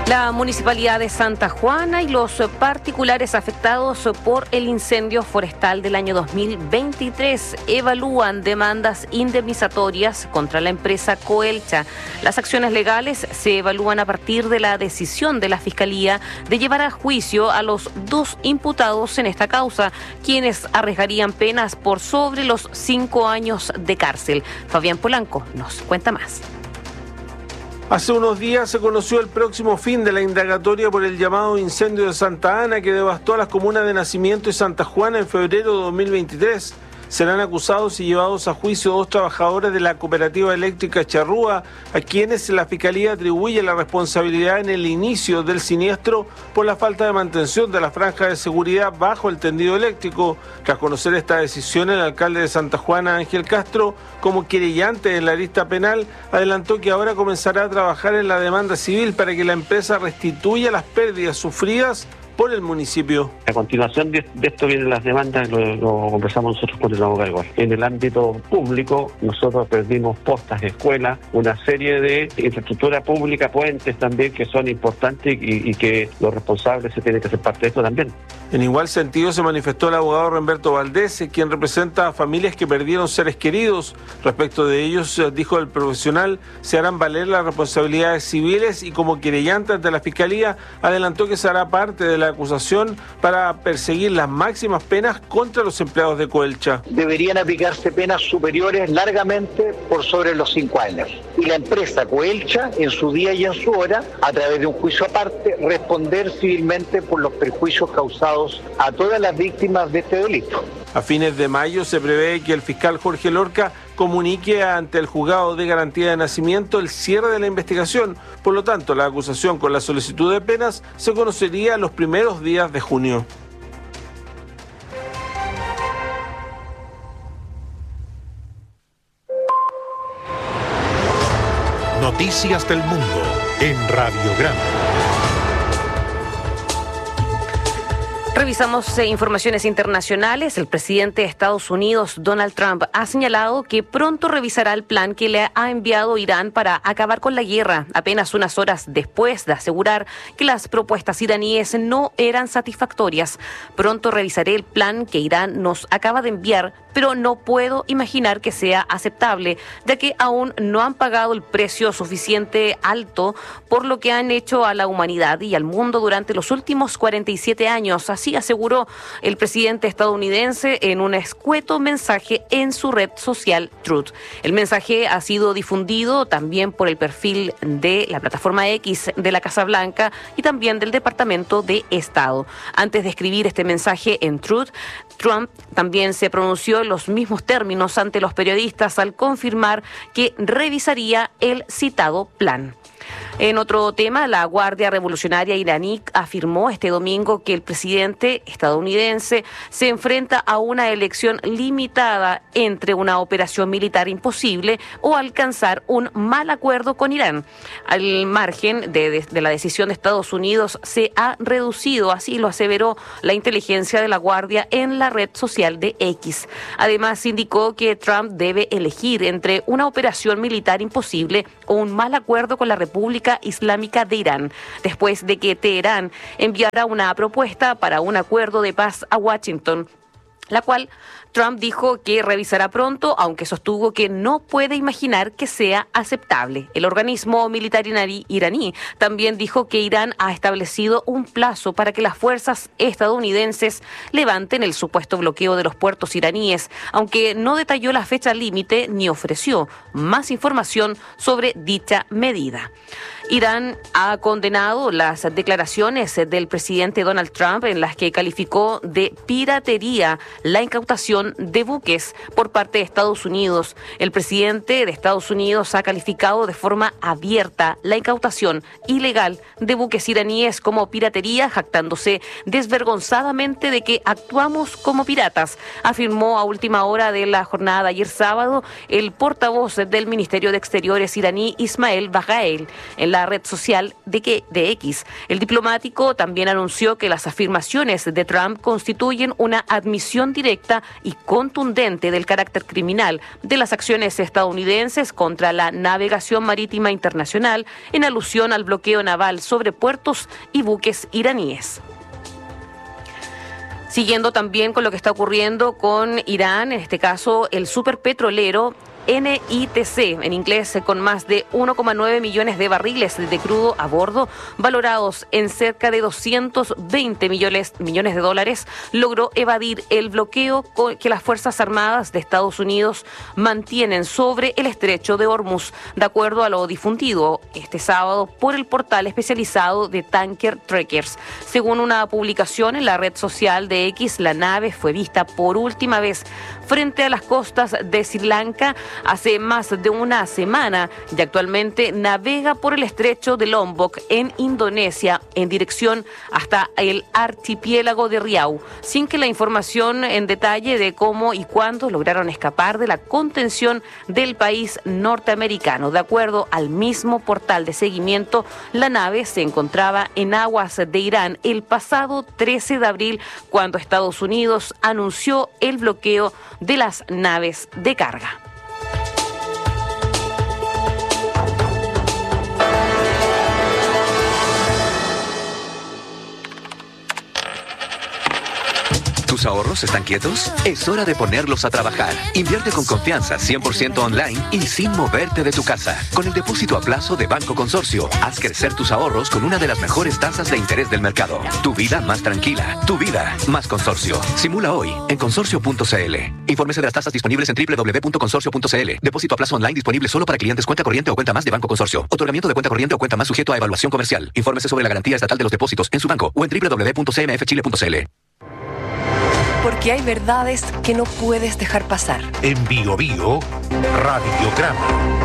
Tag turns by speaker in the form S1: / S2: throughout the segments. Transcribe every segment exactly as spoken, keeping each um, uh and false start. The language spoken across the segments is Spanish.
S1: La Municipalidad de Santa Juana y los particulares afectados por el incendio forestal del año dos mil veintitrés evalúan demandas indemnizatorias contra la empresa Coelcha. Las acciones legales se evalúan a partir de la decisión de la Fiscalía de llevar a juicio a los dos imputados en esta causa, quienes arriesgarían penas por sobre los cinco años de cárcel. Fabián Polanco nos cuenta más.
S2: Hace unos días se conoció el próximo fin de la indagatoria por el llamado incendio de Santa Ana que devastó a las comunas de Nacimiento y Santa Juana en febrero de dos mil veintitrés. Serán acusados y llevados a juicio dos trabajadores de la cooperativa eléctrica Charrúa, a quienes la Fiscalía atribuye la responsabilidad en el inicio del siniestro por la falta de mantención de la franja de seguridad bajo el tendido eléctrico. Tras conocer esta decisión, el alcalde de Santa Juana, Ángel Castro, como querellante en la arista penal, adelantó que ahora comenzará a trabajar en la demanda civil para que la empresa restituya las pérdidas sufridas por el municipio.
S3: A continuación de, de esto vienen las demandas, lo, lo conversamos nosotros con el abogado igual. En el ámbito público, nosotros perdimos postas de escuela, una serie de infraestructura pública, puentes también que son importantes y, y que los responsables se tienen que hacer parte de esto también.
S2: En igual sentido se manifestó el abogado Remberto Valdés, quien representa a familias que perdieron seres queridos. Respecto de ellos, dijo el profesional, se harán valer las responsabilidades civiles y como querellante ante la Fiscalía, adelantó que se hará parte de la acusación para perseguir las máximas penas contra los empleados de Coelcha.
S4: Deberían aplicarse penas superiores largamente por sobre los cinco años. Y la empresa Coelcha, en su día y en su hora, a través de un juicio aparte, responder civilmente por los perjuicios causados a todas las víctimas de este delito.
S2: A fines de mayo se prevé que el fiscal Jorge Lorca comunique ante el juzgado de garantía de nacimiento el cierre de la investigación. Por lo tanto, la acusación con la solicitud de penas se conocería los primeros días de junio.
S5: Noticias del Mundo en Radiograma.
S1: Revisamos eh, informaciones internacionales. El presidente de Estados Unidos, Donald Trump, ha señalado que pronto revisará el plan que le ha enviado Irán para acabar con la guerra, apenas unas horas después de asegurar que las propuestas iraníes no eran satisfactorias. Pronto revisaré el plan que Irán nos acaba de enviar, pero no puedo imaginar que sea aceptable, ya que aún no han pagado el precio suficiente alto por lo que han hecho a la humanidad y al mundo durante los últimos cuarenta y siete años. Así aseguró el presidente estadounidense en un escueto mensaje en su red social Truth. El mensaje ha sido difundido también por el perfil de la plataforma X de la Casa Blanca y también del Departamento de Estado. Antes de escribir este mensaje en Truth, Trump también se pronunció en los mismos términos ante los periodistas al confirmar que revisaría el citado plan. En otro tema, la Guardia Revolucionaria iraní afirmó este domingo que el presidente estadounidense se enfrenta a una elección limitada entre una operación militar imposible o alcanzar un mal acuerdo con Irán. Al margen de, de, de la decisión de Estados Unidos se ha reducido, así lo aseveró la inteligencia de la Guardia en la red social de X. Además, indicó que Trump debe elegir entre una operación militar imposible o un mal acuerdo con la República Islámica de Irán, después de que Teherán enviara una propuesta para un acuerdo de paz a Washington, la cual Trump dijo que revisará pronto, aunque sostuvo que no puede imaginar que sea aceptable. El organismo militar iraní también dijo que Irán ha establecido un plazo para que las fuerzas estadounidenses levanten el supuesto bloqueo de los puertos iraníes, aunque no detalló la fecha límite ni ofreció más información sobre dicha medida. Irán ha condenado las declaraciones del presidente Donald Trump en las que calificó de piratería la incautación de buques por parte de Estados Unidos. El presidente de Estados Unidos ha calificado de forma abierta la incautación ilegal de buques iraníes como piratería, jactándose desvergonzadamente de que actuamos como piratas, afirmó a última hora de la jornada de ayer sábado el portavoz del Ministerio de Exteriores iraní, Ismael Baghaei. En la la red social de, que, de X. El diplomático también anunció que las afirmaciones de Trump constituyen una admisión directa y contundente del carácter criminal de las acciones estadounidenses contra la navegación marítima internacional en alusión al bloqueo naval sobre puertos y buques iraníes. Siguiendo también con lo que está ocurriendo con Irán, en este caso el superpetrolero N I T C, en inglés, con más de uno coma nueve millones de barriles de crudo a bordo, valorados en cerca de doscientos veinte millones, millones de dólares, logró evadir el bloqueo que las Fuerzas Armadas de Estados Unidos mantienen sobre el estrecho de Hormuz, de acuerdo a lo difundido este sábado por el portal especializado de Tanker Trekkers. Según una publicación en la red social de X, la nave fue vista por última vez frente a las costas de Sri Lanka hace más de una semana y actualmente navega por el estrecho de Lombok en Indonesia en dirección hasta el archipiélago de Riau, sin que la información en detalle de cómo y cuándo lograron escapar de la contención del país norteamericano. De acuerdo al mismo portal de seguimiento, la nave se encontraba en aguas de Irán el pasado trece de abril, cuando Estados Unidos anunció el bloqueo de las naves de carga.
S6: ¿Tus ahorros están quietos? Es hora de ponerlos a trabajar. Invierte con confianza, cien por ciento online y sin moverte de tu casa. Con el depósito a plazo de Banco Consorcio, haz crecer tus ahorros con una de las mejores tasas de interés del mercado. Tu vida más tranquila, tu vida más Consorcio. Simula hoy en consorcio punto c l. Infórmese de las tasas disponibles en doble u doble u doble u punto consorcio punto c l. Depósito a plazo online disponible solo para clientes cuenta corriente o cuenta más de Banco Consorcio. Otorgamiento de cuenta corriente o cuenta más sujeto a evaluación comercial. Infórmese sobre la garantía estatal de los depósitos en su banco o en doble u doble u doble u punto c m f chile punto c l.
S7: Porque hay verdades que no puedes dejar pasar.
S5: En Bio Bio, Radiograma.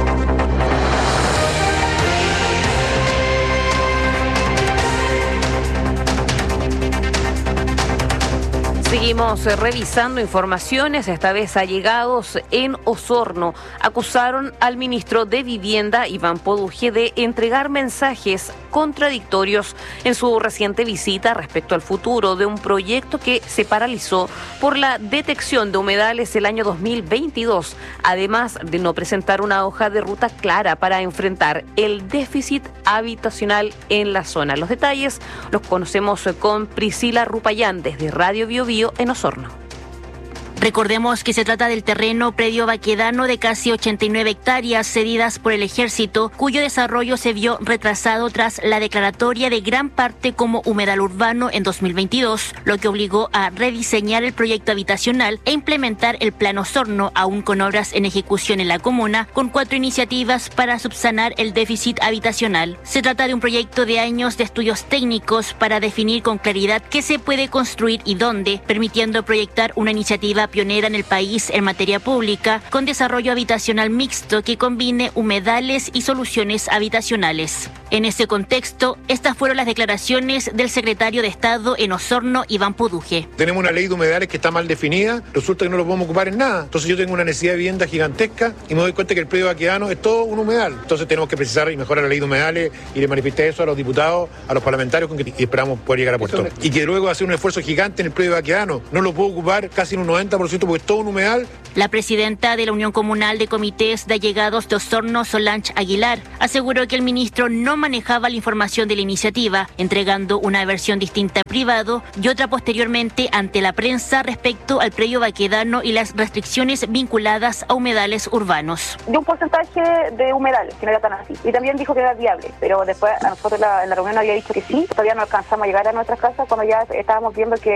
S1: Seguimos revisando informaciones, esta vez allegados en Osorno. Acusaron al ministro de Vivienda, Iván Poduje, de entregar mensajes contradictorios en su reciente visita respecto al futuro de un proyecto que se paralizó por la detección de humedales el año dos mil veintidós, además de no presentar una hoja de ruta clara para enfrentar el déficit habitacional en la zona. Los detalles los conocemos con Priscila Rupayán desde Radio Bio Bio en Osorno.
S8: Recordemos que se trata del terreno predio baquedano de casi ochenta y nueve hectáreas cedidas por el ejército, cuyo desarrollo se vio retrasado tras la declaratoria de gran parte como humedal urbano en dos mil veintidós, lo que obligó a rediseñar el proyecto habitacional e implementar el Plan Osorno, aún con obras en ejecución en la comuna, con cuatro iniciativas para subsanar el déficit habitacional. Se trata de un proyecto de años de estudios técnicos para definir con claridad qué se puede construir y dónde, permitiendo proyectar una iniciativa pionera en el país en materia pública, con desarrollo habitacional mixto que combine humedales y soluciones habitacionales. En ese contexto, estas fueron las declaraciones del secretario de Estado en Osorno, Iván Poduje.
S9: Tenemos una ley de humedales que está mal definida, resulta que no lo podemos ocupar en nada. Entonces yo tengo una necesidad de vivienda gigantesca y me doy cuenta que el predio baquedano es todo un humedal. Entonces tenemos que precisar y mejorar la ley de humedales, y le manifesté eso a los diputados, a los parlamentarios, con que y esperamos poder llegar a puerto. Y que luego hacer un esfuerzo gigante en el predio baquedano. No lo puedo ocupar casi en un noventa por ciento porque es todo un humedal.
S8: La presidenta de la Unión Comunal de Comités de Allegados de Osorno, Solange Aguilar, aseguró que el ministro no manejaba la información de la iniciativa, entregando una versión distinta a privado y otra posteriormente ante la prensa respecto al predio baquedano y las restricciones vinculadas a humedales urbanos.
S10: De un porcentaje de humedales, que no era tan así. Y también dijo que era viable, pero después a nosotros la, en la reunión había dicho que sí, todavía no alcanzamos a llegar a nuestras casas cuando ya estábamos viendo que